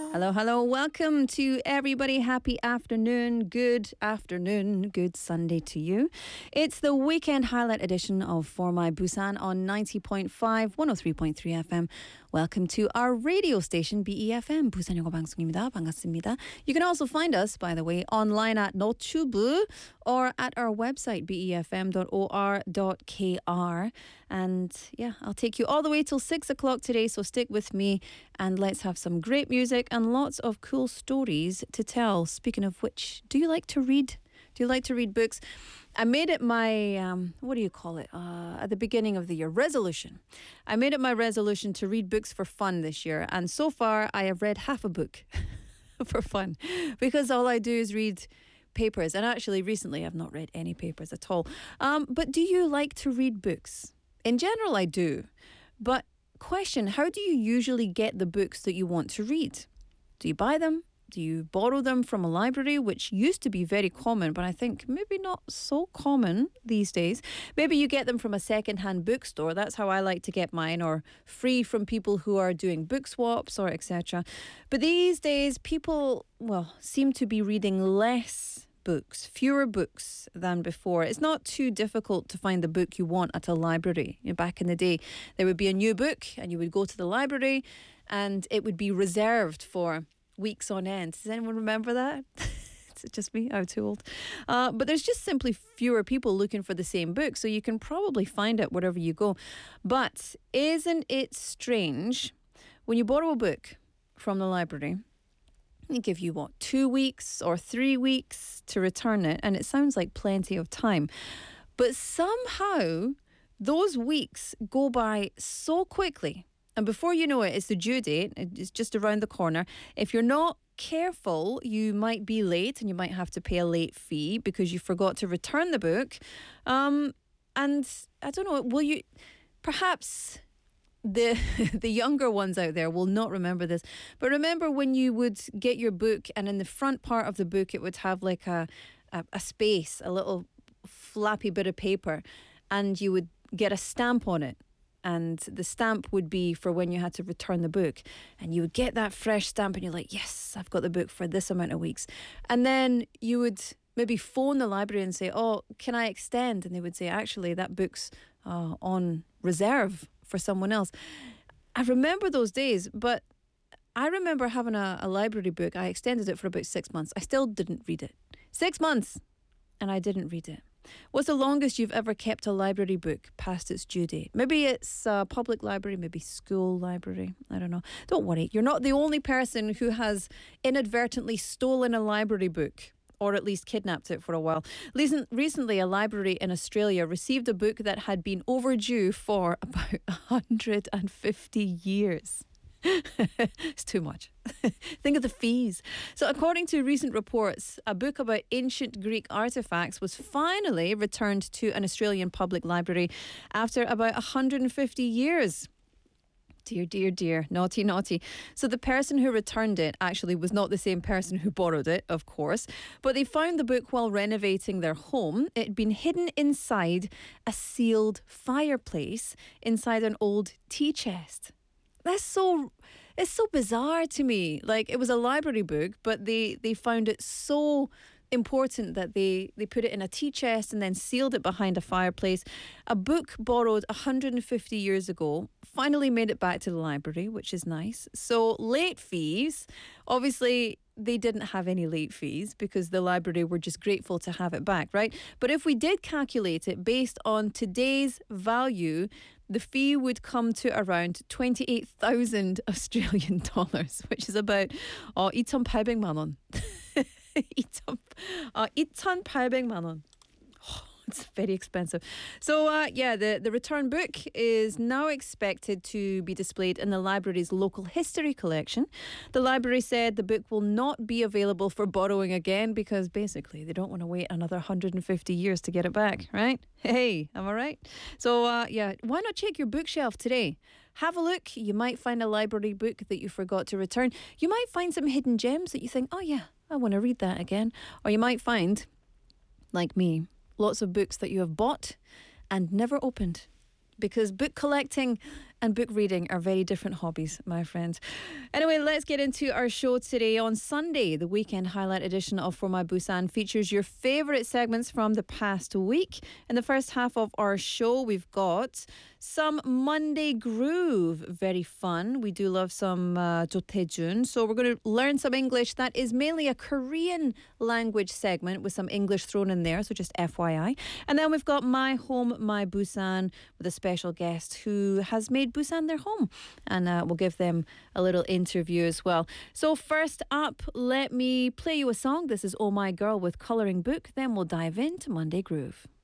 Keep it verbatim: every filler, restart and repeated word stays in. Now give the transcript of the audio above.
Hello, hello. Welcome to everybody. Happy afternoon. Good afternoon. Good Sunday to you. It's the weekend highlight edition of For My Busan on ninety point five, one oh three point three F M. Welcome to our radio station, B E F M. 부산 영어 방송입니다. 반갑습니다. You can also find us, by the way, online at 너튜브 or at our website, b e f m dot o r dot k r. And yeah, I'll take you all the way till six o'clock today, so stick with me and let's have some great music and lots of cool stories to tell. Speaking of which, do you like to read? Do you like to read books? I made it my, um, what do you call it, uh, at the beginning of the year, resolution. I made it my resolution to read books for fun this year. And so far, I have read half a book for fun because all I do is read papers. And actually, recently, I've not read any papers at all. Um, but do you like to read books? In general, I do. But question, how do you usually get the books that you want to read? Do you buy them? Do you borrow them from a library, which used to be very common, but I think maybe not so common these days? Maybe you get them from a second-hand bookstore. That's how I like to get mine, or free from people who are doing book swaps or et cetera. But these days, people, well, seem to be reading less books, fewer books than before. It's not too difficult to find the book you want at a library. You know, back in the day, there would be a new book, and you would go to the library, and it would be reserved for weeks on end. Does anyone remember that? Is it just me? I'm too old. Uh, but there's just simply fewer people looking for the same book, so you can probably find it wherever you go. But isn't it strange when you borrow a book from the library, they give you, what, two weeks or three weeks to return it, and it sounds like plenty of time. But somehow those weeks go by so quickly. And before you know it, it's the due date. It's just around the corner. If you're not careful, you might be late and you might have to pay a late fee because you forgot to return the book. Um, and I don't know, will you... Perhaps the the younger ones out there will not remember this. But remember when you would get your book and in the front part of the book it would have like a, a, a space, a little flappy bit of paper, and you would get a stamp on it. And the stamp would be for when you had to return the book. And you would get that fresh stamp and you're like, yes, I've got the book for this amount of weeks. And then you would maybe phone the library and say, oh, can I extend? And they would say, actually, that book's uh, on reserve for someone else. I remember those days, but I remember having a, a library book. I extended it for about six months. I still didn't read it. Six months! And I didn't read it. What's the longest you've ever kept a library book past its due date? Maybe it's a public library, maybe school library. I don't know. Don't worry. You're not the only person who has inadvertently stolen a library book, or at least kidnapped it for a while. Recently, a library in Australia received a book that had been overdue for about one hundred fifty years. It's too much. Think of the fees. So according to recent reports, a book about ancient Greek artifacts was finally returned to an Australian public library after about one hundred fifty years. Dear, dear, dear. Naughty, naughty. So the person who returned it actually was not the same person who borrowed it, of course, but they found the book while renovating their home. It had been hidden inside a sealed fireplace inside an old tea chest. That's so, it's so bizarre to me. Like, it was a library book, but they, they found it so important that they, they put it in a tea chest and then sealed it behind a fireplace. A book borrowed one hundred fifty years ago finally made it back to the library, which is nice. So late fees, obviously they didn't have any late fees because the library were just grateful to have it back, right? But if we did calculate it based on today's value, the fee would come to around twenty-eight thousand Australian dollars, which is about 어, 이천팔백만 원. 어, 이천팔백만 원. It's very expensive. So, uh, yeah, the, the return book is now expected to be displayed in the library's local history collection. The library said the book will not be available for borrowing again because basically they don't want to wait another one hundred fifty years to get it back, right? Hey, am I right? So, uh, yeah, why not check your bookshelf today? Have a look. You might find a library book that you forgot to return. You might find some hidden gems that you think, oh, yeah, I want to read that again. Or you might find, like me, lots of books that you have bought and never opened. Because book collecting and book reading are very different hobbies, my friend. Anyway, let's get into our show today. On Sunday, the weekend highlight edition of For My Busan features your favourite segments from the past week. In the first half of our show, we've got some Monday groove. Very fun. We do love some uh, Jothaejun. So we're going to learn some English. That is mainly a Korean language segment with some English thrown in there. So just F Y I. And then we've got My Home, My Busan with a special guest who has made Busan their home. And uh, we'll give them a little interview as well. So first up, let me play you a song. This is Oh My Girl with Colouring Book. Then we'll dive into Monday Groove.